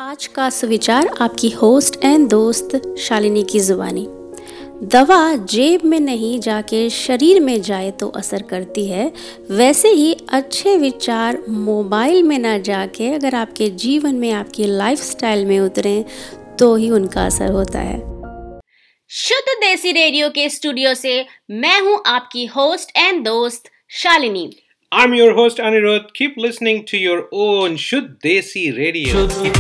आज का सुविचार आपकी होस्ट एंड दोस्त शालिनी की जुबानी। दवा जेब में नहीं जाके शरीर में जाए तो असर करती है, वैसे ही अच्छे विचार मोबाइल में ना जाके अगर आपके जीवन में, आपकी लाइफस्टाइल में उतरें तो ही उनका असर होता है। शुद्ध देसी रेडियो के स्टूडियो से मैं हूं आपकी होस्ट एंड दोस्त Shalini. I'm your host Anirudh. Keep listening to your own Shuddh Desi Radio.